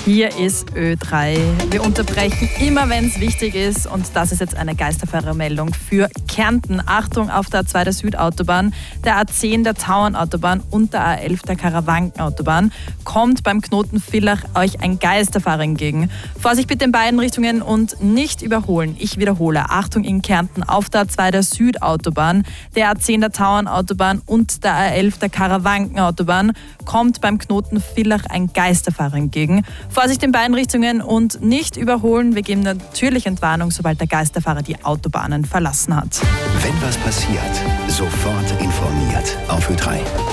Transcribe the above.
Hier ist Ö3. Wir unterbrechen immer, wenn es wichtig ist. Und das ist jetzt eine Geisterfahrermeldung für Kärnten. Achtung, auf der A2 der Südautobahn, der A10 der Tauernautobahn und der A11 der Karawankenautobahn kommt beim Knoten Villach euch ein Geisterfahrer entgegen. Vorsicht bitte in beiden Richtungen und nicht überholen. Ich wiederhole. Achtung in Kärnten, auf der A2 der Südautobahn, der A10 der Tauernautobahn und der A11 der Karawankenautobahn kommt beim Knoten Villach ein Geisterfahrer entgegen. Vorsicht in beiden Richtungen und nicht überholen. Wir geben natürlich Entwarnung, sobald der Geisterfahrer die Autobahnen verlassen hat. Wenn was passiert, sofort informiert auf Ö3.